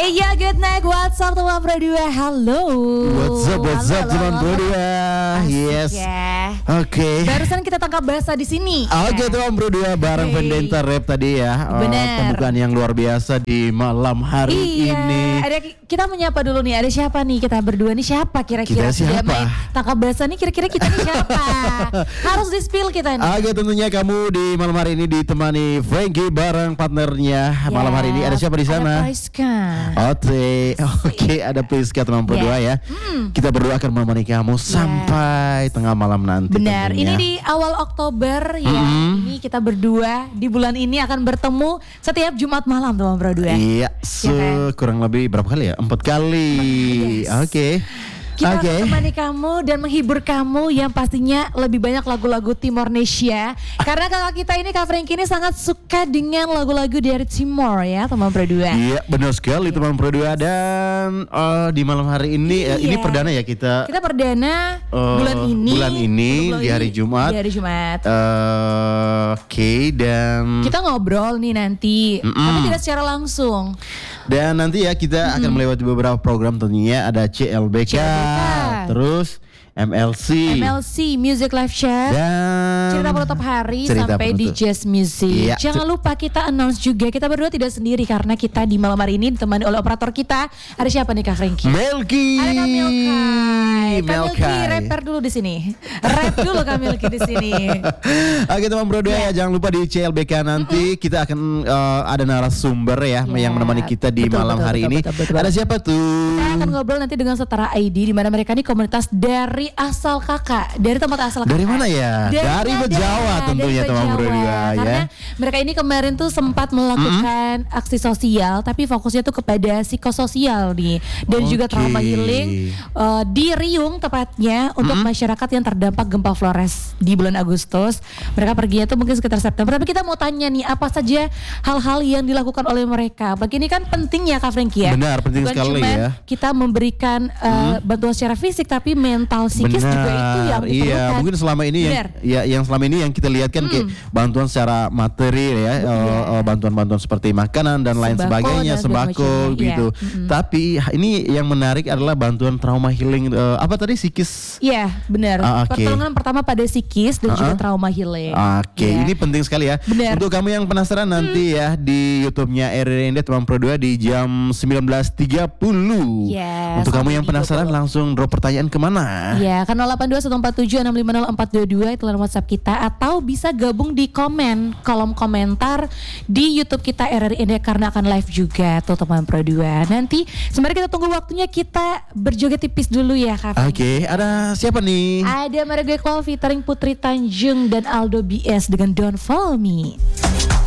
Iya, good night. What's up teman Pro 2? Halo. What's up teman Pro 2? Yes. Ya. Oke. Barusan kita tangkap bahasa di sini. Oke teman Pro 2 bareng Vendetta Rap tadi ya. Bener. Pembukaan yang luar biasa di malam hari ini. Ada kita menyapa dulu nih. Ada siapa nih kita berdua nih? Siapa kira-kira? Kita siapa? Main tangkap bahasa nih kira-kira kita nih siapa? Harus di-spill kita nih. Oke, tentunya kamu di malam hari ini ditemani Frankie bareng partnernya. Malam hari ini ada siapa di sana? Ada Priska. Oke, ada Priska teman Pro 2 ya. Kita berdua akan menemani kamu sampai tengah malam nanti. Benar, tentunya. ini di awal Oktober ya. Ini kita berdua di bulan ini akan bertemu setiap Jumat malam teman Pro 2. Iya, kan? kurang lebih berapa kali ya? 4 kali. Yes. Oke. Kita menemani kamu dan menghibur kamu yang pastinya lebih banyak lagu-lagu Timornesia. Karena kakak kita ini, Kak Frankie ini sangat suka dengan lagu-lagu dari Timor ya teman Pro 2. Iya, benar sekali teman Pro 2. Dan di malam hari ini ini perdana ya kita. Kita perdana bulan ini di hari Jumat. Di hari Jumat. Oke, dan kita ngobrol nih nanti, tapi tidak secara langsung. Dan nanti ya kita akan melewati beberapa program, tentunya ada CLBK. Terus MLC Music Live Chat, dan cerita penutup hari sampai di Jazz Music. Iya. Jangan lupa kita announce juga, kita berdua tidak sendiri karena kita di malam hari ini ditemani oleh operator kita. Ada siapa nih Kak Frankie? Melky. Ada Kak Milky, rapper dulu di sini. Rap dulu Kak Milky di sini. Oke teman Pro 2 ya, jangan lupa di CLBK nanti kita akan ada narasumber ya yang menemani kita di malam hari ini. Betul. Ada siapa tuh? Kita akan ngobrol nanti dengan Setara ID, di mana mereka ini komunitas dari asal kakak, dari tempat asal kakak. Dari mana ya? Dari Bejawa tentunya teman Pro 2 ya. Karena mereka ini kemarin tuh sempat melakukan aksi sosial, tapi fokusnya tuh kepada psikososial nih, dan juga trauma healing di Riung tepatnya untuk masyarakat yang terdampak gempa Flores di bulan Agustus. Mereka perginya tuh mungkin sekitar September. Tapi kita mau tanya nih, apa saja hal-hal yang dilakukan oleh mereka? Begini kan penting ya Kak Frankie ya. Benar, penting bukan sekali cuman ya. Kita memberikan bantuan secara fisik, tapi mental psikis juga itu yang diperlukan. Iya, mungkin selama ini yang selama ini yang kita lihat kan kayak bantuan secara materi ya, bantuan-bantuan seperti makanan dan lain sebagainya, sembako gitu. Tapi ini yang menarik adalah bantuan trauma healing, apa tadi, psikis? Iya, benar. Pertolongan pertama pada psikis dan juga trauma healing. Ini penting sekali ya. Benar. Untuk kamu yang penasaran nanti ya di YouTube-nya RRND teman Pro 2 di jam 19.30. Untuk kamu yang penasaran langsung drop pertanyaan kemana? Ya, kan 082147650422 itu WhatsApp kita, atau bisa gabung di kolom komentar di YouTube kita RRND karena akan live juga tuh teman Pro 2. Nanti sembari kita tunggu waktunya, kita berjoget tipis dulu ya Kak. Oke, ada siapa nih? Ada Mario Cloud featuring Putri Tanjung dan Aldo BS dengan Don't Follow Me.